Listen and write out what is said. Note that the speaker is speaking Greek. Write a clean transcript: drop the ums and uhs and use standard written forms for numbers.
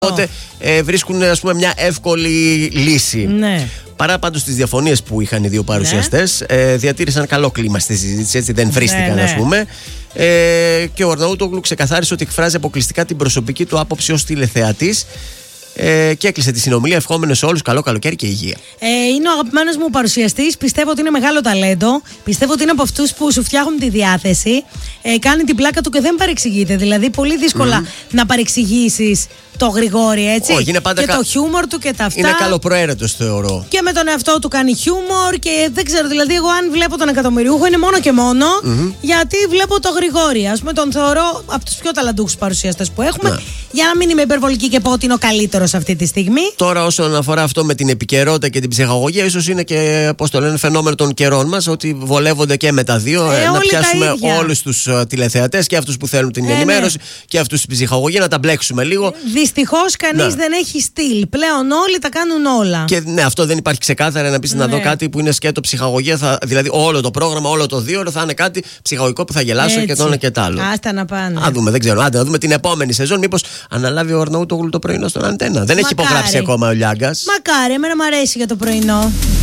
Οπότε βρίσκουν, ας πούμε, μια εύκολη λύση. Ναι. Παρά πάντως τις διαφωνίες που είχαν οι δύο παρουσιαστές, διατήρησαν καλό κλίμα στη συζήτηση, έτσι δεν βρίστηκαν, ας πούμε. Και ο Αρναούτογλου ξεκαθάρισε ότι εκφράζει αποκλειστικά την προσωπική του άποψη ως τηλεθεατής. Και έκλεισε τη συνομιλία ευχόμενος σε όλους καλό καλοκαίρι και υγεία. Είναι ο αγαπημένος μου παρουσιαστής. Πιστεύω ότι είναι μεγάλο ταλέντο. Πιστεύω ότι είναι από αυτούς που σου φτιάχνουν τη διάθεση. Κάνει την πλάκα του και δεν παρεξηγείται. Δηλαδή, πολύ δύσκολα να παρεξηγήσεις το Γρηγόρη, έτσι. Όχι, είναι πάντα και το χιούμορ του και τα αυτά. Είναι καλοπροαίρετος, θεωρώ. Και με τον εαυτό του κάνει χιούμορ. Και δεν ξέρω, δηλαδή, εγώ αν βλέπω τον εκατομμυριούχο είναι μόνο και μόνο γιατί βλέπω το Γρηγόρη. Ας πούμε, τον θεωρώ από τους πιο ταλαντούχους παρουσιαστές που έχουμε. Για να μην είμαι υπερβολική και πω ότι είναι ο καλύτερος αυτή τη στιγμή. Τώρα, όσον αφορά αυτό με την επικαιρότητα και την ψυχαγωγία, ίσως είναι και, πώς το λένε, φαινόμενο των καιρών μας, ότι βολεύονται και με τα δύο. Να πιάσουμε όλους τους τηλεθεατές, και αυτούς που θέλουν την ενημέρωση και αυτούς την ψυχαγωγία, να τα μπλέξουμε λίγο. Δυστυχώς κανείς δεν έχει στυλ. Πλέον όλοι τα κάνουν όλα. Και ναι, αυτό δεν υπάρχει ξεκάθαρα. Να πεις να δω κάτι που είναι σκέτο ψυχαγωγία. Δηλαδή, όλο το πρόγραμμα, όλο το 2 ώρο θα είναι κάτι ψυχαγωγικό που θα γελάσω και το ένα και το άλλο. Άστα να πάνε. Α δούμε, δεν ξέρω. Άντε να δούμε την επόμενη σεζόν. Μήπως αναλάβει ο Αρναούτογλου το πρωινό στον Αντένα. Δεν έχει υπογράψει ακόμα ο Λιάγκας. Μακάρι, εμένα μου αρέσει για το πρωινό.